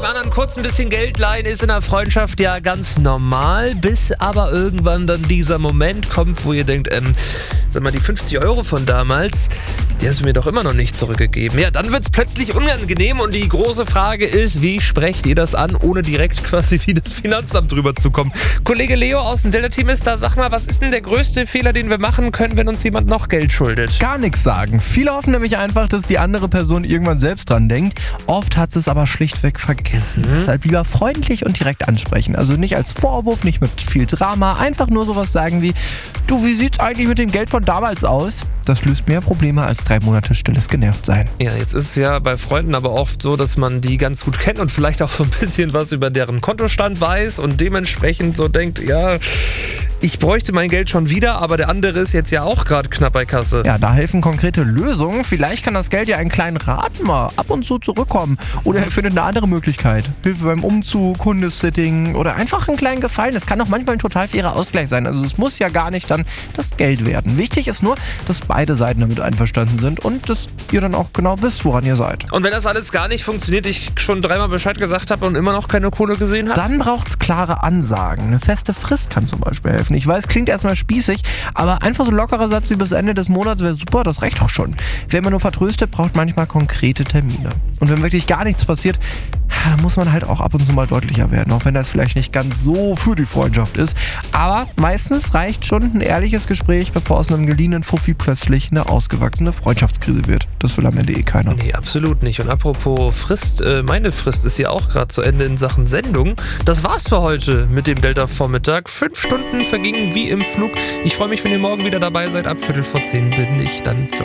anderen kurz ein bisschen Geld leihen ist in der Freundschaft ja ganz normal, bis aber irgendwann dann dieser Moment kommt, wo ihr denkt, sag mal, die 50 Euro von damals, die hast du mir doch immer noch nicht zurückgegeben. Ja, dann wird's plötzlich unangenehm und die große Frage ist, wie sprecht ihr das an, ohne direkt quasi wie das Finanzamt drüber zu kommen? Kollege Leo aus dem Delta-Team ist da. Sag mal, was ist denn der größte Fehler, den wir machen können, wenn uns jemand noch Geld schuldet? Gar nichts sagen. Viele hoffen nämlich einfach, dass die andere Person irgendwann selbst dran denkt. Oft hat sie es aber schlichtweg vergessen. Deshalb lieber freundlich und direkt ansprechen. Also nicht als Vorwurf, nicht mit viel Drama. Einfach nur sowas sagen wie, du, wie sieht's eigentlich mit dem Geld von damals aus? Das löst mehr Probleme als 3 Monate stilles Genervtsein. Ja, jetzt ist es ja bei Freunden aber oft so, dass man die ganz gut kennt und vielleicht auch so ein bisschen was über deren Kontostand weiß und dementsprechend so denkt, ja, ich bräuchte mein Geld schon wieder, aber der andere ist jetzt ja auch gerade knapp bei Kasse. Ja, da helfen konkrete Lösungen. Vielleicht kann das Geld ja einen kleinen Rat mal ab und zu zurückkommen. Oder er findet eine andere Möglichkeit. Hilfe beim Umzug, Hundesitting oder einfach einen kleinen Gefallen. Das kann auch manchmal ein total fairer Ausgleich sein. Also es muss ja gar nicht dann das Geld werden. Wichtig ist nur, dass beide Seiten damit einverstanden sind und dass ihr dann auch genau wisst, woran ihr seid. Und wenn das alles gar nicht funktioniert, ich schon 3-mal Bescheid gesagt habe und immer noch keine Kohle gesehen habe? Dann braucht es klare Ansagen. Eine feste Frist kann zum Beispiel helfen. Ich weiß, klingt erstmal spießig, aber einfach so ein lockerer Satz wie bis Ende des Monats wäre super, das reicht auch schon. Wer immer nur vertröstet, braucht manchmal konkrete Termine. Und wenn wirklich gar nichts passiert, dann muss man halt auch ab und zu mal deutlicher werden, auch wenn das vielleicht nicht ganz so für die Freundschaft ist. Aber meistens reicht schon ein ehrliches Gespräch, bevor aus einem geliehenen Fuffi plötzlich eine ausgewachsene Freundschaftskrise wird. Das will am Ende eh keiner. Nee, absolut nicht. Und apropos Frist, meine Frist ist ja auch gerade zu Ende in Sachen Sendung. Das war's für heute mit dem Delta-Vormittag. 5 Stunden vergingen wie im Flug. Ich freue mich, wenn ihr morgen wieder dabei seid. Ab 9:45 bin ich dann für